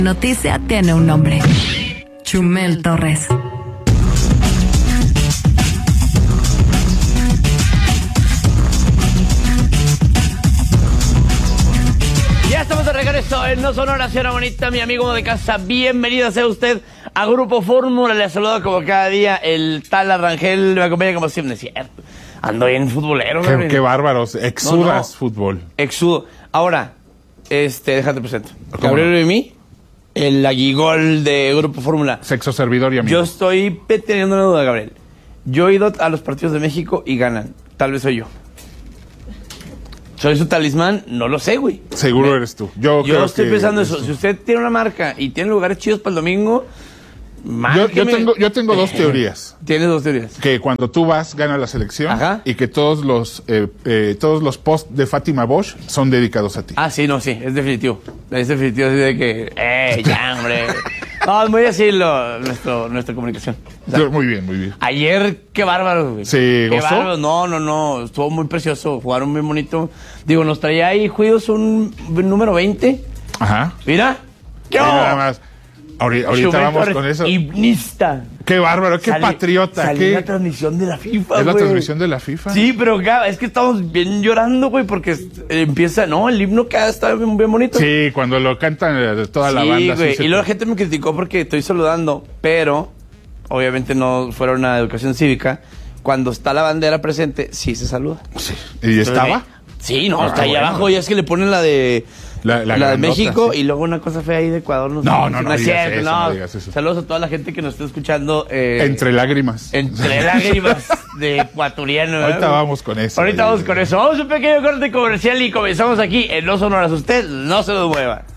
Noticia tiene un nombre. Chumel Torres. Ya estamos de regreso en No Sonora, señora bonita, mi amigo de casa. Bienvenido sea usted a Grupo Fórmula. Le saludo como cada día el tal Arrangel. Me acompaña como siempre. Es cierto. Ando bien futbolero. Qué bárbaros. Exudas fútbol. Exudo. Ahora, déjate presento. ¿Cómo Gabriel no? y mí, el aguigol de Grupo Fórmula. Sexo servidor y amigo. Yo estoy teniendo una duda, Gabriel. Yo he ido a los partidos de México y ganan. Tal vez soy yo. ¿Soy su talismán? No lo sé, güey. Seguro eres tú. Yo creo estoy que pensando eres eso. tú. Si usted tiene una marca y tiene lugares chidos para el domingo, Yo tengo dos teorías. Tienes dos teorías. Que cuando tú vas, gana la selección. Ajá. Y que todos los posts de Fátima Bosch son dedicados a ti. Ah, sí, no, sí, es definitivo. Es definitivo, así de que, ya, hombre. No, es muy así nuestra comunicación. O sea, Muy bien, muy bien. ayer, qué bárbaro, güey. ¿Se Qué gozó? bárbaro. No, estuvo muy precioso. Jugaron bien bonito. Digo, nos traía ahí Juegos un número 20. Ajá. Mira. Y nada más. Ahorita Chumel vamos Torres, con eso. himnista. Qué bárbaro, qué patriota. Salió en la transmisión de la FIFA, ¿Es la güey. transmisión de la FIFA? Sí, pero es que estamos bien llorando, güey, porque empieza, el himno que está bien bonito. Sí, cuando lo cantan toda la banda. Sí, güey. se Y luego la gente me criticó porque estoy saludando, pero obviamente no fueron a educación cívica. Cuando está la bandera presente, sí se saluda. Sí. ¿Y estaba? Sí, no, Ah, está ahí bueno. abajo. Y es que le ponen la de La de grandota, México sí. y luego una cosa fea ahí de Ecuador. No es digas cierto, eso, no digas eso. Saludos a toda la gente que nos está escuchando. Entre lágrimas. Entre lágrimas de ecuatoriano. ¿verdad? Ahorita vamos con eso. Ahorita vamos con eso. Vamos a un pequeño corte comercial y comenzamos aquí en No Sonoras. Usted no se lo mueva.